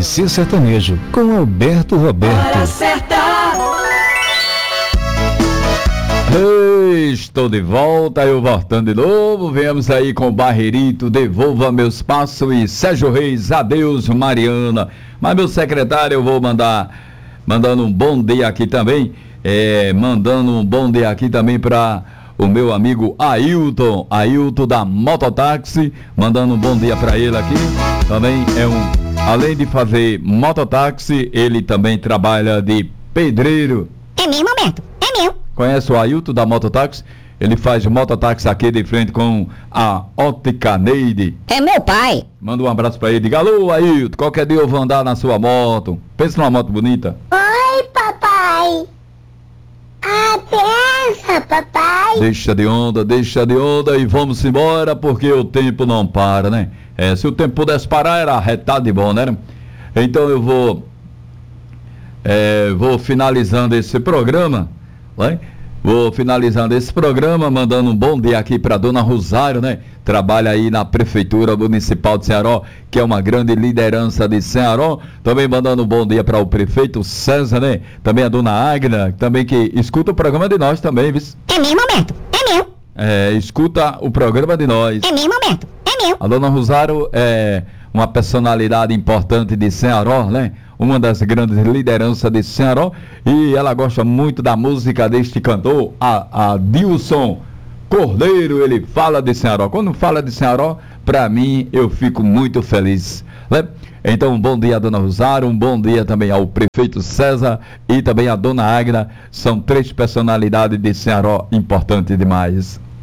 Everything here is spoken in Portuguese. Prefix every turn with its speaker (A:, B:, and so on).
A: ABC Sertanejo, com Alberto Roberto.
B: Hora certa.
C: Estou de volta, eu voltando de novo. Viemos aí com o Barreirito, Devolva Meus Passos, e Sérgio Reis, Adeus Mariana. Mas meu secretário, eu vou mandando um bom dia aqui também, mandando um bom dia aqui também para o meu amigo Ailton da Mototáxi, mandando um bom dia para ele aqui. Também além de fazer mototáxi, ele também trabalha de pedreiro.
D: É mesmo, Alberto? É mesmo.
C: Conhece o Ailton da Mototáxi? Ele faz mototáxi aqui de frente com a Ótica Neide.
D: É meu pai.
C: Manda um abraço pra ele. Diga, alô, Ailton, qualquer dia eu vou andar na sua moto. Pensa numa moto bonita.
D: Oi, papai. Pensa, papai.
C: Deixa de onda e vamos embora, porque o tempo não para, né? Se o tempo pudesse parar, era retado de bom, né? Então eu vou finalizando esse programa, né? Vou finalizando esse programa, mandando um bom dia aqui para dona Rosário, né? Trabalha aí na Prefeitura Municipal de Ceará, que é uma grande liderança de Ceará. Também mandando um bom dia para o prefeito César, né? Também a dona Agna, também que escuta o programa de nós também, viu?
D: É mesmo, Alberto? É mesmo.
C: Escuta o programa de nós.
D: É mesmo, Alberto? É mesmo.
C: A dona Rosário é uma personalidade importante de Ceará, né? Uma das grandes lideranças de Ceará, e ela gosta muito da música deste cantor, a Dilson Cordeiro. Ele fala de Ceará. Quando fala de Ceará, para mim, eu fico muito feliz, né? Então, um bom dia, dona Rosário, um bom dia também ao prefeito César e também a dona Agna. São três personalidades de Ceará importantes demais.